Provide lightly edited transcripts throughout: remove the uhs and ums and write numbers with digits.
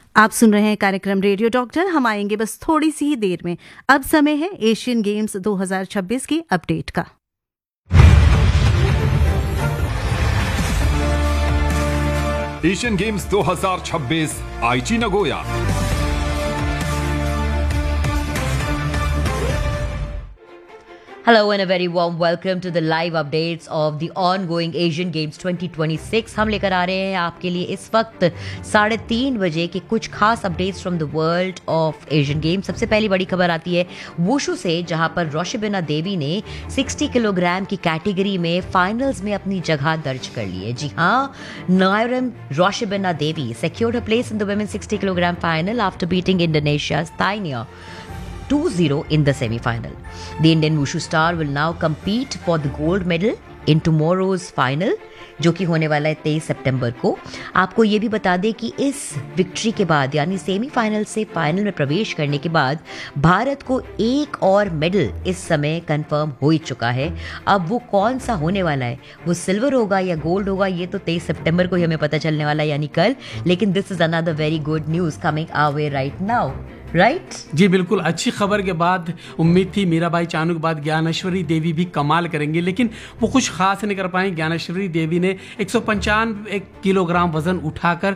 आप सुन रहे हैं कार्यक्रम रेडियो डॉक्टर। हम आएंगे बस थोड़ी सी ही देर में। अब समय है एशियन गेम्स 2026 की अपडेट का। एशियन गेम्स 2026 आईची Nagoya. Hello and a very warm welcome to the live updates of the ongoing Asian Games 2026। हम लेकर आ रहे हैं आपके लिए इस वक्त 3:30 बजे के कुछ खास updates from the world of Asian games. सबसे पहली बड़ी खबर आती है वुशु से, जहां पर रोशिबिना देवी ने 60 किलोग्राम की कैटेगरी में फाइनल्स में अपनी जगह दर्ज कर ली है। जी हाँ, नायरम रोशिबिना देवी secured her place in the women's 60 kilogram final after beating Indonesia's Thaenia 2-0 in the semi-final. The Indian Wushu star will now compete for the gold medal in tomorrow's final, जो कि होने वाला है 23 सितंबर को। आपको ये भी बता दें कि इस विक्ट्री के बाद, यानी सेमीफाइनल से फाइनल में प्रवेश करने के बाद, भारत को एक और मेडल इस समय कंफर्म हो ही चुका है। अब वो कौन सा होने वाला है, वो सिल्वर होगा या गोल्ड होगा, ये तो 23 सितंबर को ही हमें पता चलने वाला है, यानी कल। लेकिन this is another very good news coming our way right now, right? जी बिल्कुल, अच्छी खबर के बाद उम्मीद थी मीराबाई चानू के बाद ज्ञानेश्वरी देवी भी कमाल करेंगे, लेकिन वो कुछ खास नहीं कर पाई। ज्ञानेश्वरी देवी ने 195 किलोग्राम वजन उठाकर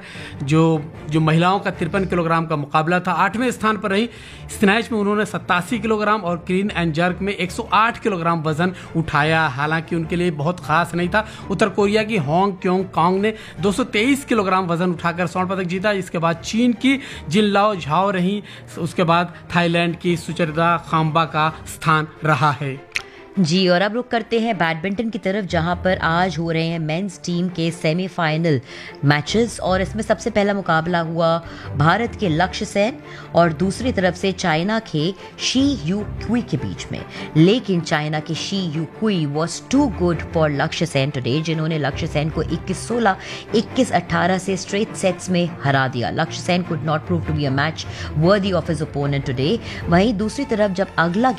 जो महिलाओं का 53 किलोग्राम का मुकाबला था, 8वें स्थान पर रही। स्नैच में उन्होंने 87 किलोग्राम और क्लीन एंड जर्क में 108 किलोग्राम वजन उठाया। हालांकि उनके लिए बहुत खास नहीं था। उत्तर कोरिया की होंग क्योंग कांग ने 223 किलोग्राम वजन उठाकर स्वर्ण पदक जीता। इसके बाद चीन की जिनलाओ झाओ रही, उसके बाद थाईलैंड की सुचरिता खाम्बा का स्थान रहा है। जी, और अब रुक करते हैं बैडमिंटन की तरफ, जहां पर आज हो रहे हैं मेंस टीम के सेमीफाइनल मैचेस। और इसमें सबसे पहला मुकाबला हुआ भारत के लक्ष्य सेन और दूसरी तरफ से चाइना के शी यू क्वी के बीच में। लेकिन चाइना के शी यू क्वी वॉज टू गुड फॉर लक्ष्य सेन टुडे, जिन्होंने लक्ष्य सेन को 21-16, 21-18 से स्ट्रेट सेट्स में हरा दिया। लक्ष्य Sen could not prove to be a match worthy of his opponent today. वहीं दूसरी तरफ जब अगला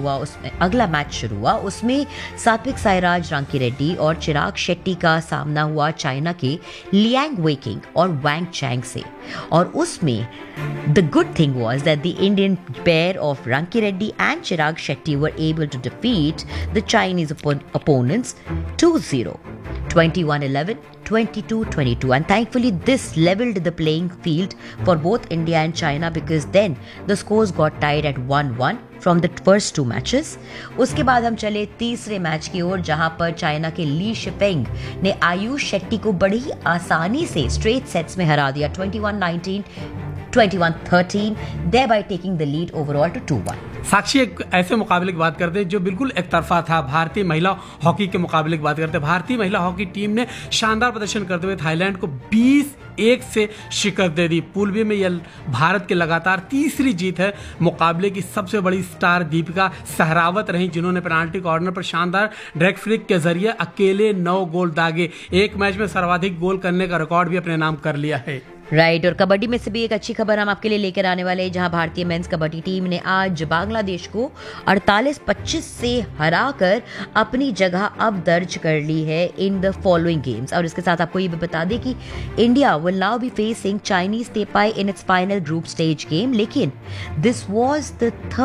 मैच शुरू हुआ, उसमें सात्विक साईराज रांकीरेड्डी और चिराग शेट्टी का सामना हुआ चाइना के लियांग वेकिंग और वैंग चैंग से। और उसमें the good thing was that the Indian pair of Rankireddy and Chirag Shetty were able to defeat the Chinese opponents 2-0, 21-11, 22-22, and thankfully this leveled the playing field for both India and China, because then the scores got tied at 1-1 from the first two matches. उसके बाद हम चले तीसरे match की ओर, जहां पर China के ली शिफेंग ने आयुष शेट्टी को बड़ी ही आसानी से स्ट्रेट सेट्स में हरा दिया, 21-19, 21-13, thereby taking the lead overall to 2-1. साक्षी, एक ऐसे मुकाबले की बात करते हैं जो बिल्कुल एक तरफा था। भारतीय महिला हॉकी के मुकाबले की बात करते हैं। भारतीय महिला हॉकी टीम ने शानदार प्रदर्शन करते हुए थाईलैंड को 20-1 से शिकस्त दे दी। पूल बी में यह भारत की लगातार तीसरी जीत है। मुकाबले की सबसे बड़ी स्टार दीपिका सहरावत रही, जिन्होंने पेनाल्टी कॉर्नर पर शानदार डायरेक्ट फ्लिक के जरिए अकेले 9 गोल दागे। एक मैच में सर्वाधिक गोल करने का रिकॉर्ड भी अपने नाम कर लिया है। राइट, और कबड्डी में से भी एक अच्छी खबर हम आपके लिए लेकर आने वाले हैं, जहां भारतीय मेंस कबड्डी टीम ने आज बांग्लादेश को 48-25 से हराकर अपनी जगह अब दर्ज कर ली है इन द फॉलोइंग गेम्स। और इसके साथ आपको ये भी बता दें कि India will now be facing Chinese तेपाई in its final group stage game. लेकिन दिस वाज द